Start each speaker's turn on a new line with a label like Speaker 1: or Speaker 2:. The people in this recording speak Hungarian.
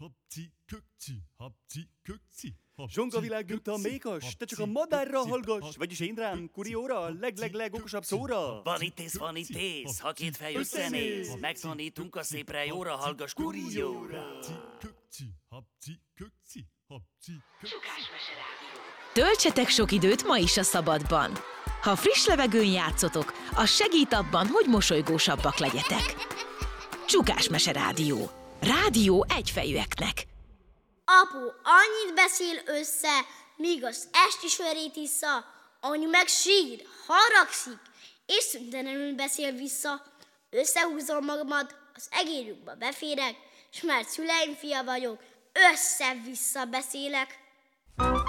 Speaker 1: Zsongavilág, mint a mékas, te csak a madárra hallgass, vagyis én rám, kurióra, a legokosabb szóra.
Speaker 2: Vanitész, ha két fej összenéz, megtanítunk a szépre jóra, hallgass kurióra.
Speaker 3: Töltsetek sok időt ma is a szabadban. Ha friss levegőn játszotok, az segít abban, hogy mosolygósabbak legyetek. Csukásmese Rádió. Rádió egyfejűeknek.
Speaker 4: Apu annyit beszél össze, míg az esti sörét issza, anyu meg sír, haragszik, és szüntelenül beszél vissza. Összehúzom magamat, az egérjukba beférek, s mert szüleim fia vagyok, össze-vissza beszélek.